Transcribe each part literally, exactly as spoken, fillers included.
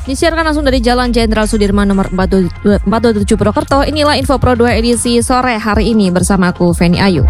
Disiarkan langsung dari Jalan Jenderal Sudirman nomor empat dua tujuh Purwokerto. Inilah Info Pro dua edisi sore hari ini bersama aku Feni Ayu.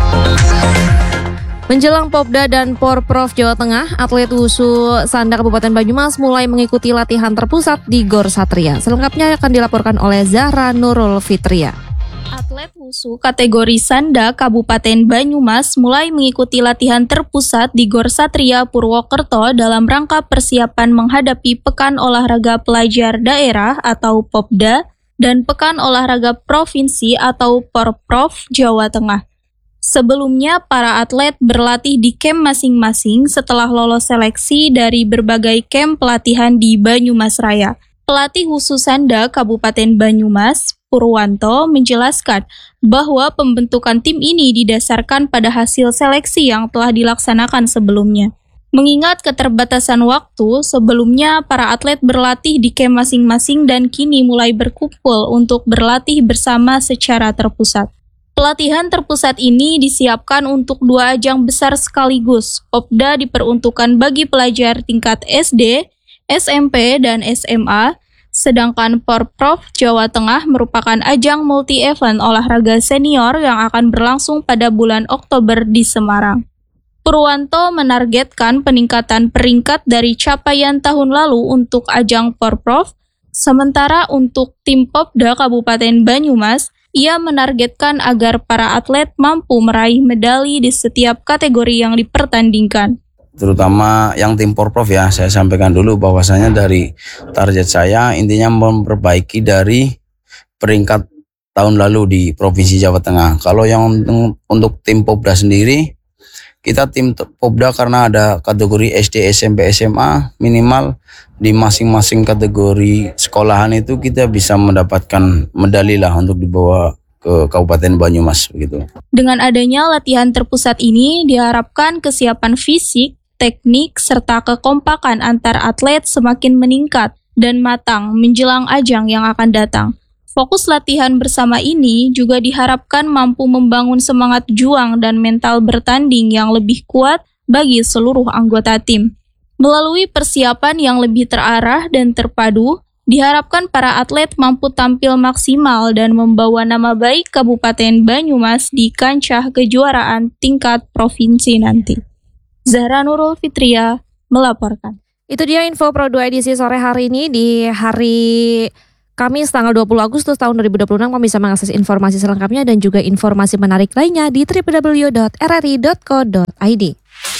Menjelang Popda dan Porprov Jawa Tengah, atlet Wusu Sanda Kabupaten Banyumas mulai mengikuti latihan terpusat di Gor Satria. Selengkapnya akan dilaporkan oleh Zahra Nurul Fitria. Atlet Wusu kategori Sanda Kabupaten Banyumas mulai mengikuti latihan terpusat di Gor Satria Purwokerto dalam rangka persiapan menghadapi Pekan Olahraga Pelajar Daerah atau Popda dan Pekan Olahraga Provinsi atau Porprov Jawa Tengah. Sebelumnya, para atlet berlatih di camp masing-masing setelah lolos seleksi dari berbagai camp pelatihan di Banyumas Raya. Pelatih Wusu Sanda Kabupaten Banyumas, Purwanto, menjelaskan bahwa pembentukan tim ini didasarkan pada hasil seleksi yang telah dilaksanakan sebelumnya. Mengingat keterbatasan waktu, sebelumnya para atlet berlatih di camp masing-masing dan kini mulai berkumpul untuk berlatih bersama secara terpusat. Pelatihan terpusat ini disiapkan untuk dua ajang besar sekaligus. Popda diperuntukkan bagi pelajar tingkat S D, S M P, dan S M A, sedangkan Porprov Jawa Tengah merupakan ajang multi-event olahraga senior yang akan berlangsung pada bulan Oktober di Semarang. Purwanto menargetkan peningkatan peringkat dari capaian tahun lalu untuk ajang Porprov, sementara untuk tim Popda Kabupaten Banyumas, ia menargetkan agar para atlet mampu meraih medali di setiap kategori yang dipertandingkan. Terutama yang tim Porprov ya, saya sampaikan dulu bahwasanya dari target saya intinya memperbaiki dari peringkat tahun lalu di Provinsi Jawa Tengah. Kalau yang untuk tim Popda sendiri, kita tim Popda karena ada kategori S D, S M P, S M A, minimal di masing-masing kategori sekolahan itu kita bisa mendapatkan medali lah untuk dibawa ke Kabupaten Banyumas begitu. Dengan adanya latihan terpusat ini diharapkan kesiapan fisik, teknik, serta kekompakan antar atlet semakin meningkat dan matang menjelang ajang yang akan datang. Fokus latihan bersama ini juga diharapkan mampu membangun semangat juang dan mental bertanding yang lebih kuat bagi seluruh anggota tim. Melalui persiapan yang lebih terarah dan terpadu, diharapkan para atlet mampu tampil maksimal dan membawa nama baik Kabupaten Banyumas di kancah kejuaraan tingkat provinsi nanti. Zahra Nurul Fitria melaporkan. Itu dia Info Pro dua edisi sore hari ini di hari Kamis tanggal dua puluh Agustus tahun dua ribu dua puluh enam. Kamu bisa mengakses informasi selengkapnya dan juga informasi menarik lainnya di w w w dot r r i dot co dot i d.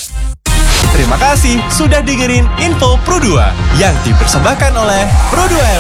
Terima kasih sudah dengerin Info Pro dua yang dipersembahkan oleh Pro dua